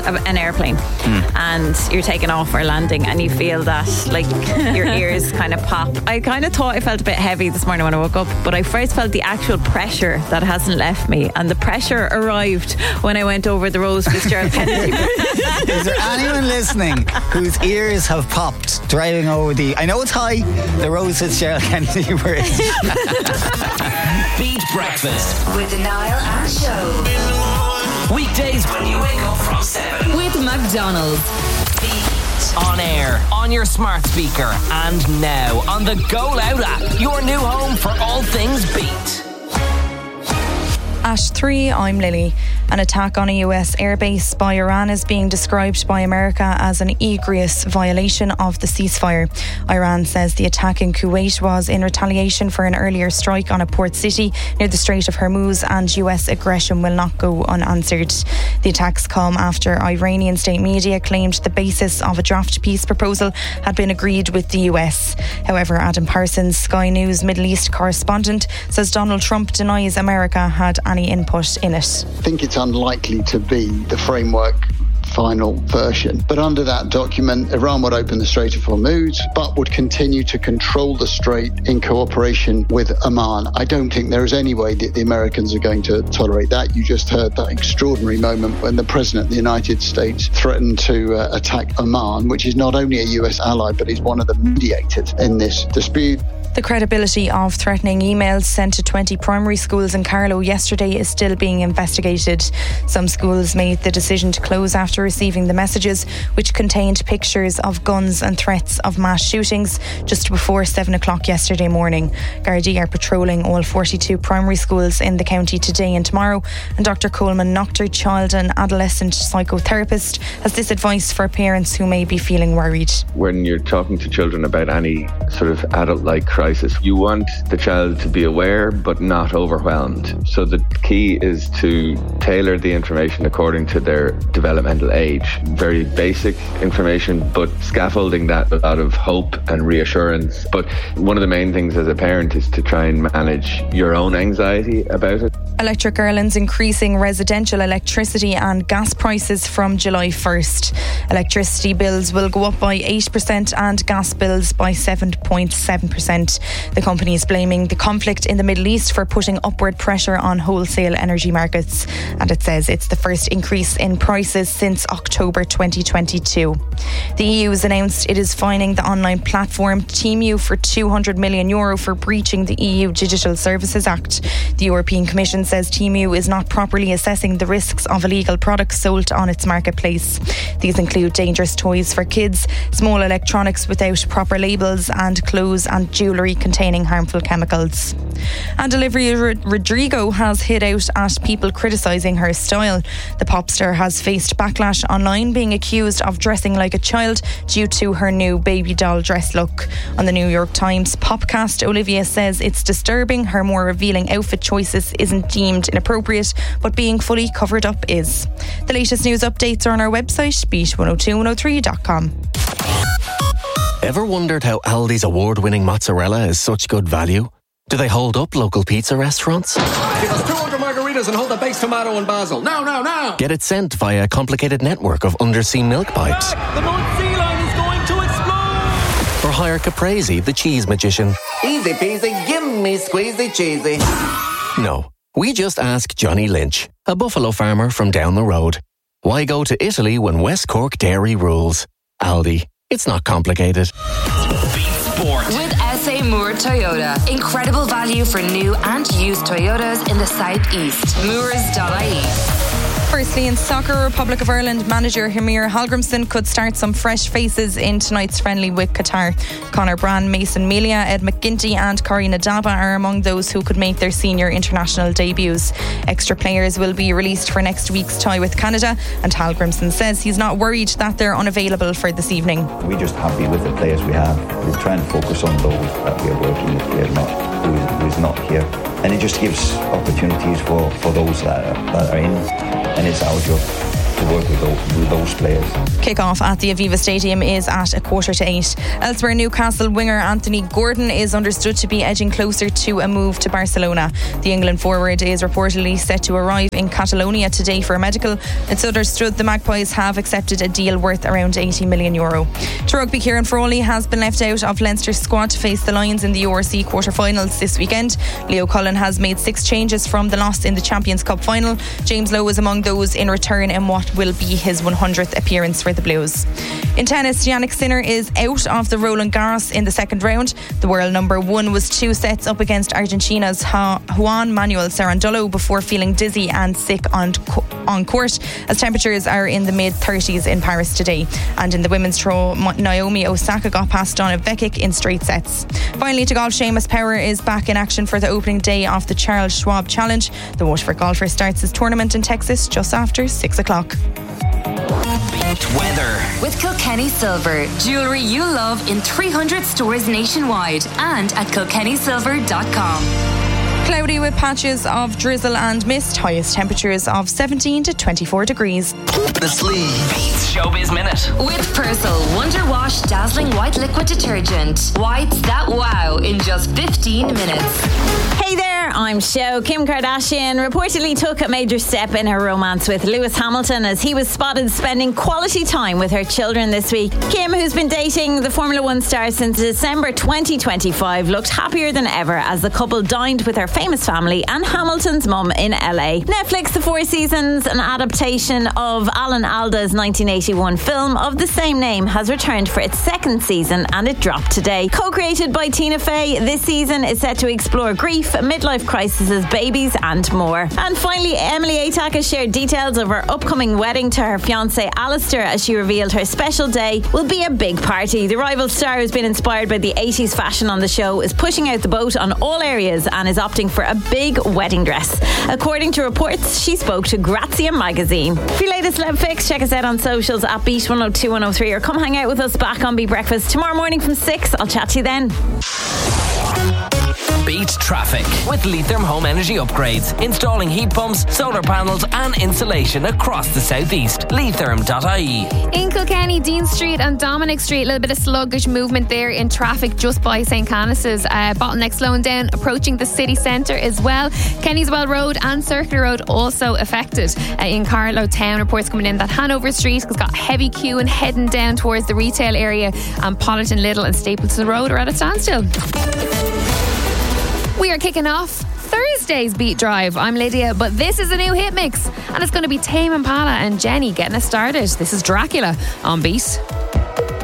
an airplane and you're taking off or landing and you feel that like your ears kind of pop. I kind of thought I felt a bit heavy this morning when I woke up, but I first felt the actual pressure that hasn't left me, and the pressure arrived when I went over the Rose Fitzgerald Kennedy Bridge. Is there anyone listening whose ears have popped driving over I know it's high, the Rose Fitzgerald Kennedy Bridge? Beat Breakfast with Niall and Show. Weekdays when you wake up from 7 with McDonald's. Beat on air, on your smart speaker, and now on the Go Loud app, your new home for all things Beat. At 3, I'm Lily. An attack on a US airbase by Iran is being described by America as an egregious violation of the ceasefire. Iran says the attack in Kuwait was in retaliation for an earlier strike on a port city near the Strait of Hormuz, and US aggression will not go unanswered. The attacks come after Iranian state media claimed the basis of a draft peace proposal had been agreed with the US. However, Adam Parsons, Sky News Middle East correspondent, says Donald Trump denies America had any input in it. I think it's unlikely to be the framework final version. But under that document, Iran would open the Strait of Hormuz, but would continue to control the strait in cooperation with Oman. I don't think there is any way that the Americans are going to tolerate that. You just heard that extraordinary moment when the President of the United States threatened to attack Oman, which is not only a US ally, but is one of the mediators in this dispute. The credibility of threatening emails sent to 20 primary schools in Carlow yesterday is still being investigated. Some schools made the decision to close after receiving the messages, which contained pictures of guns and threats of mass shootings just before 7 o'clock yesterday morning. Gardaí are patrolling all 42 primary schools in the county today and tomorrow, and Dr. Coleman Noctor, child and adolescent psychotherapist, has this advice for parents who may be feeling worried. When you're talking to children about any sort of adult-like crisis, you want the child to be aware but not overwhelmed. So the key is to tailor the information according to their developmental age. Very basic information, but scaffolding that with a lot of hope and reassurance. But one of the main things as a parent is to try and manage your own anxiety about it. Electric Ireland's increasing residential electricity and gas prices from July 1st. Electricity bills will go up by 8% and gas bills by 7.7%. The company is blaming the conflict in the Middle East for putting upward pressure on wholesale energy markets, and it says it's the first increase in prices since October 2022. The EU has announced it is fining the online platform Temu for €200 million for breaching the EU Digital Services Act. The European Commission says Temu is not properly assessing the risks of illegal products sold on its marketplace. These include dangerous toys for kids, small electronics without proper labels, and clothes and jewellery containing harmful chemicals. And Olivia Rodrigo has hit out at people criticising her style. The pop star has faced backlash online, being accused of dressing like a child due to her new baby doll dress look. On the New York Times podcast, Olivia says it's disturbing her more revealing outfit choices isn't deemed inappropriate, but being fully covered up is. The latest news updates are on our website, beat102103.com. Ever wondered how Aldi's award-winning mozzarella is such good value? Do they hold up local pizza restaurants? Give us 200 margaritas and hold the baked tomato and basil. Now! Get it sent via a complicated network of undersea milk pipes. The North Sea Line is going to explode! Or hire Caprese, the cheese magician. Easy peasy, give me squeezy cheesy. No, we just ask Johnny Lynch, a buffalo farmer from down the road. Why go to Italy when West Cork dairy rules? Aldi. It's not complicated. Beat Sport. With SA Moore Toyota. Incredible value for new and used Toyotas in the southeast. Moores.ie. Firstly, in soccer, Republic of Ireland manager Hamir Hallgrimsson could start some fresh faces in tonight's friendly with Qatar. Conor Brann, Mason Melia, Ed McGinty and Corey Nadaba are among those who could make their senior international debuts. Extra players will be released for next week's tie with Canada, and Hallgrimsson says he's not worried that they're unavailable for this evening. We're just happy with the players we have. We're trying to focus on those that we're working with, who is not here. And it just gives opportunities for those that are in, and it's our job. work with those players. Kick-off at the Aviva Stadium is at 7:45. Elsewhere, Newcastle winger Anthony Gordon is understood to be edging closer to a move to Barcelona. The England forward is reportedly set to arrive in Catalonia today for a medical. It's understood the Magpies have accepted a deal worth around €80 million. To rugby, Kieran Frawley has been left out of Leinster's squad to face the Lions in the URC quarter-finals this weekend. Leo Cullen has made 6 changes from the loss in the Champions Cup final. James Lowe is among those in return in what will be his 100th appearance for the Blues. In tennis, Jannik Sinner is out of the Roland Garros in the second round. The world number 1 was 2 sets up against Argentina's Juan Manuel Cerundolo before feeling dizzy and sick on court, as temperatures are in the mid-30s in Paris today. And in the women's throw, Naomi Osaka got past Donna Vekic in straight sets. Finally, to golf, Seamus Power is back in action for the opening day of the Charles Schwab Challenge. The Waterford golfer starts his tournament in Texas just after 6 o'clock. Beat weather with Kilkenny Silver, jewellery you love in 300 stores nationwide and at kilkennysilver.com. Cloudy with patches of drizzle and mist. Highest temperatures of 17 to 24 degrees. The Sleeve Beats Showbiz Minute with Persil Wonder Wash Dazzling White Liquid Detergent. Whites that wow in just 15 minutes. Hey there, I'm Sho. Kim Kardashian reportedly took a major step in her romance with Lewis Hamilton as he was spotted spending quality time with her children this week. Kim, who's been dating the Formula One star since December 2025, looked happier than ever as the couple dined with her famous family and Hamilton's mum in LA. Netflix The Four Seasons, an adaptation of Alan Alda's 1981 film of the same name, has returned for its second season and it dropped today. Co-created by Tina Fey, this season is set to explore grief, midlife crises, babies and more. And finally, Emily Atack has shared details of her upcoming wedding to her fiancé Alistair as she revealed her special day will be a big party. The rival star, who's been inspired by the 80s fashion on the show, is pushing out the boat on all areas and is opting for a big wedding dress. According to reports, she spoke to Grazia magazine. For your latest Celeb Fix, check us out on socials at Beat 102 103 or come hang out with us back on Beat Breakfast tomorrow morning from 6. I'll chat to you then. Beat traffic with Leitrim Home Energy Upgrades. Installing heat pumps, solar panels and insulation across the southeast. Leitrim.ie. In Kilkenny, Dean Street and Dominic Street, a little bit of sluggish movement there in traffic just by St. Canice's. Bottleneck slowing down approaching the city centre as well. Kennyswell Road and Circular Road also affected. In Carlow Town, reports coming in that Hanover Street has got heavy queue and heading down towards the retail area, and Polliton Little and Stapleton Road are at a standstill. We are kicking off Thursday's Beat Drive. I'm Lydia, but this is a new hit mix and it's going to be Tame Impala and Jenny getting us started. This is Dracula on Beat.